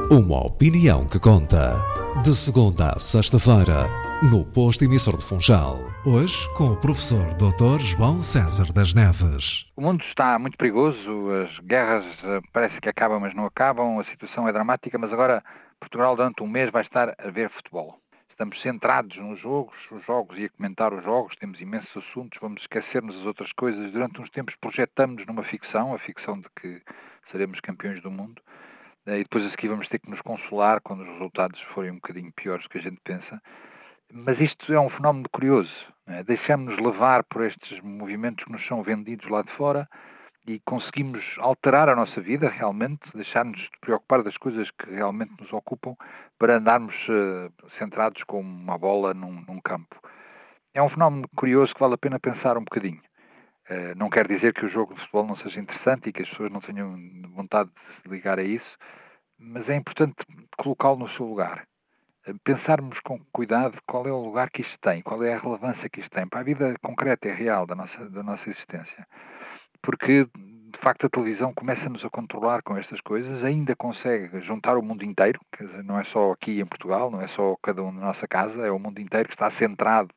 Uma opinião que conta. De segunda a sexta-feira, no posto emissor de Funchal. Hoje, com o professor Dr. João César das Neves. O mundo está muito perigoso, as guerras parece que acabam, mas não acabam, a situação é dramática, mas agora Portugal durante um mês vai estar a ver futebol. Estamos centrados nos jogos, os jogos e a comentar os jogos, temos imensos assuntos, vamos esquecer-nos das outras coisas. Durante uns tempos projetamos numa ficção, a ficção de que seremos campeões do mundo, e depois a seguir vamos ter que nos consolar quando os resultados forem um bocadinho piores do que a gente pensa. Mas isto é um fenómeno curioso, né? Deixamos-nos levar por estes movimentos que nos são vendidos lá de fora e conseguimos alterar a nossa vida realmente, deixar-nos de preocupar das coisas que realmente nos ocupam para andarmos centrados com uma bola num campo. É um fenómeno curioso que vale a pena pensar um bocadinho. Não quer dizer que o jogo de futebol não seja interessante e que as pessoas não tenham vontade de se ligar a isso, mas é importante colocá-lo no seu lugar. Pensarmos com cuidado qual é o lugar que isto tem, qual é a relevância que isto tem para a vida concreta e real da nossa existência. Porque, de facto, a televisão começa-nos a controlar com estas coisas, ainda consegue juntar o mundo inteiro, quer dizer, não é só aqui em Portugal, não é só cada um na nossa casa, é o mundo inteiro que está centrado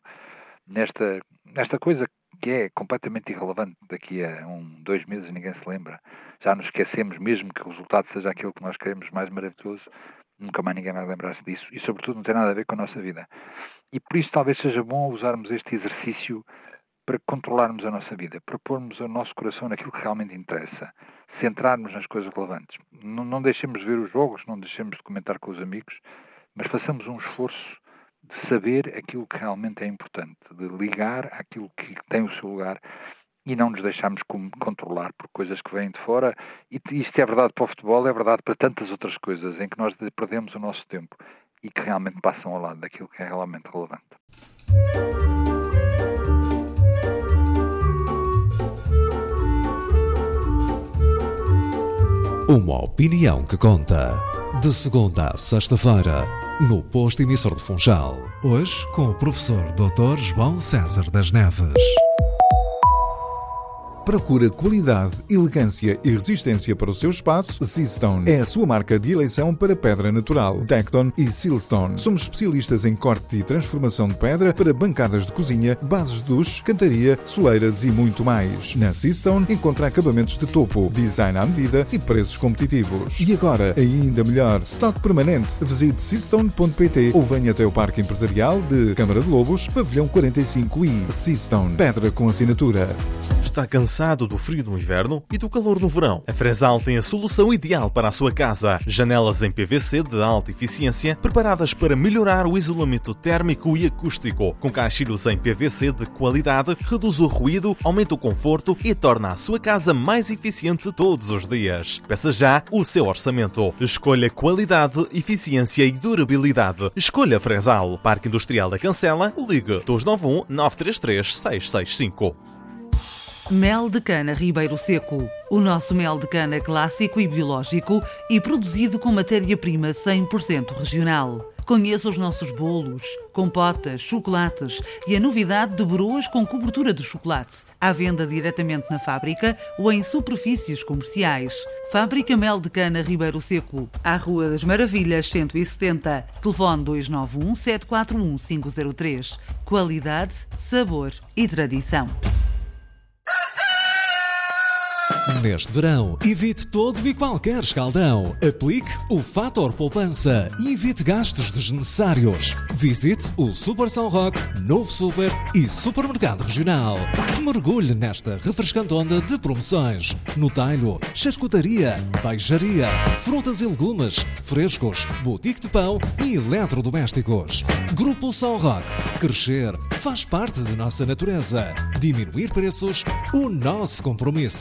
nesta coisa que é completamente irrelevante. Daqui a 2 meses ninguém se lembra. Já nos esquecemos, mesmo que o resultado seja aquilo que nós queremos mais maravilhoso, nunca mais ninguém vai lembrar-se disso. E, sobretudo, não tem nada a ver com a nossa vida. E por isso talvez seja bom usarmos este exercício para controlarmos a nossa vida, para pormos o nosso coração naquilo que realmente interessa, centrarmos nas coisas relevantes. Não deixemos de ver os jogos, não deixemos de comentar com os amigos, mas façamos um esforço de saber aquilo que realmente é importante, de ligar àquilo que tem o seu lugar e não nos deixarmos controlar por coisas que vêm de fora. E isto é verdade para o futebol, é verdade para tantas outras coisas em que nós perdemos o nosso tempo e que realmente passam ao lado daquilo que é realmente relevante. Uma opinião que conta. De segunda a sexta-feira, no posto emissor de Funchal. Hoje, com o professor Dr. João César das Neves. Procura qualidade, elegância e resistência para o seu espaço? Seastone é a sua marca de eleição para pedra natural. Tecton e Sealstone. Somos especialistas em corte e transformação de pedra para bancadas de cozinha, bases de duche, cantaria, soleiras e muito mais. Na Seastone encontra acabamentos de topo, design à medida e preços competitivos. E agora, ainda melhor, estoque permanente. Visite seastone.pt ou venha até o Parque Empresarial de Câmara de Lobos, Pavilhão 45 e Seastone. Pedra com assinatura. Está cansado do frio no inverno e do calor no verão? A Fresal tem a solução ideal para a sua casa. Janelas em PVC de alta eficiência, preparadas para melhorar o isolamento térmico e acústico. Com caixilhos em PVC de qualidade, reduz o ruído, aumenta o conforto e torna a sua casa mais eficiente todos os dias. Peça já o seu orçamento. Escolha qualidade, eficiência e durabilidade. Escolha Fresal. Parque Industrial da Cancela. Ligue 291 933 665. Mel de cana Ribeiro Seco. O nosso mel de cana clássico e biológico e produzido com matéria-prima 100% regional. Conheça os nossos bolos, compotas, chocolates e a novidade de broas com cobertura de chocolate. À venda diretamente na fábrica ou em superfícies comerciais. Fábrica Mel de Cana Ribeiro Seco. À Rua das Maravilhas, 170. Telefone 291 741 503. Qualidade, sabor e tradição. Neste verão, evite todo e qualquer escaldão. Aplique o Fator Poupança e evite gastos desnecessários. Visite o Super São Roque, Novo Super e Supermercado Regional. Mergulhe nesta refrescante onda de promoções. No talho, charcutaria, peixaria, frutas e legumes, frescos, boutique de pão e eletrodomésticos. Grupo São Roque. Crescer faz parte de nossa natureza. Diminuir preços, o nosso compromisso.